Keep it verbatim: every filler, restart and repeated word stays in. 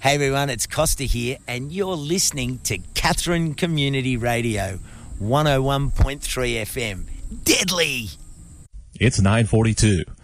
Hey everyone, it's Costa here, and you're listening to Katherine Community Radio, one oh one point three F M. Deadly! It's nine forty-two.